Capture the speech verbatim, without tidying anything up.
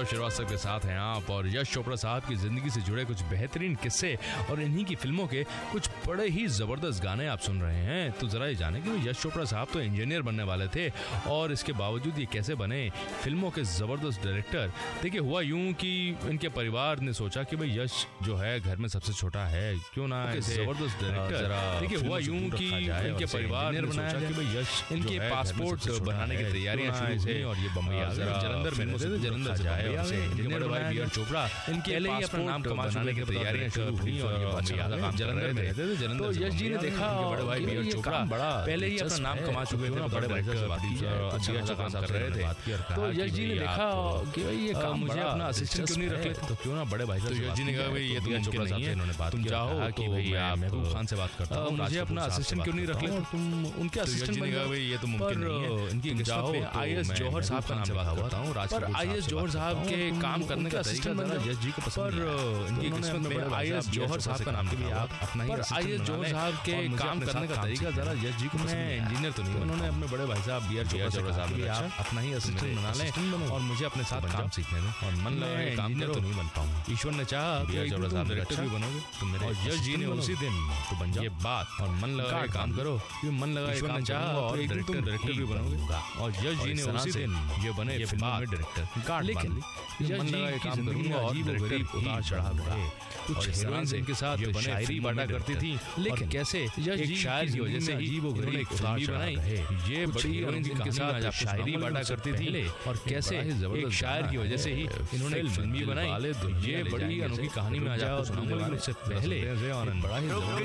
श्रीवास्तव के साथ हैं आप और यश चोपड़ा साहब की जिंदगी से जुड़े कुछ बेहतरीन किस्से और इन्हीं की फिल्मों के कुछ बड़े ही जबरदस्त गाने आप सुन रहे हैं। तो जरा ये जाने कि यश चोपड़ा साहब तो इंजीनियर बनने वाले थे और इसके बावजूद ये कैसे बने फिल्मों के जबरदस्त डायरेक्टर। देखिए हुआ यूं कि इनके परिवार ने सोचा कि भाई यश जो है घर में सबसे छोटा है, क्यों ना जबरदस्त डायरेक्टर। देखिए हुआ यूं कि इनके परिवार ने सोचा कि भाई यश इनके पासपोर्ट बनाने की तैयारियां शुरू हुई और ये बम्बई जलंधर में रहते थे, जलंधर से जाए इनके बड़े भाई बी आर चोपड़ा इनके पहले ही अपना नाम कमा चुके की तैयारियां शुरू हुई और ये जलंधर में रहते थे। जलंधर तो यश जी ने देखा बड़े भाई बी आर चोपड़ा पहले ही अपना नाम कमा चुके थे, बड़े भाई से बात की और अच्छा अच्छा काम कर रहे थे। तो यश जी ने देखा कि भाई ये काम मुझे अपना असिस्टेंट क्यों नहीं रख लेते, तो क्यों ना बड़े भाई से। तो यश जी ने कहा भाई ये तुम चोपड़ा साहब से इन्होंने बात की, तुम जाओ कि भाई आप महबूब खान से बात करता हूं, मुझे अपना असिस्टेंट क्यों नहीं रख लेते, तुम उनके असिस्टेंट बन गए। भाई ये तो मुमकिन नहीं है, इनकी जाओ आईएएस जौहर साहब का नाम बात करता हूं, पर आईएएस जौहर साहब के काम करने का तरीका जरा यश जी को पसंद है। इनकी किस्मत में आईएएस जौहर साहब का नाम भी आप अपना ही आईएएस जौहर साहब के काम करने का तरीका जरा यश जी को पसंद है। इंजीनियर तो नहीं, उन्होंने अपने बड़े भाई साहब बी आर चोपड़ा साहब भी आप अपना ही असिस्टेंट बना लें और मुझे अपने साथ काम सीखने दें और मन लगाए काम करो तो नहीं बन पाऊंगा। ईश्वर ने चाहा बी आर चोपड़ा साहब डायरेक्टर भी बनोगे तुम मेरे, और यश जी ने उसी दिन तो बन जाओ ये बात और मन लगाए काम करो, ये मन लगाए काम चाहा और डायरेक्टर डायरेक्टर भी बनोगे और यश जी ने उसी दिन ये बने फिल्म में डायरेक्टर। लेकिन यश जी की जिंदगी में अजीब और गरीब उतार चढ़ाव रहे, कुछ हीरोइंस इनके साथ शायरी बांटा करती थी, लेकिन कैसे एक शायर की वजह से अजीब और गरीब उतार बनाई। ये बड़ी हीरोइंस इनके साथ शायरी बांटा करती थी और कैसे एक शायर की वजह से ही इन्होंने फिल्म भी बनाई। ये बड़ी अनोखी कहानी में आज आपको सुनाऊंगा, लेकिन उससे पहले बड़ा ही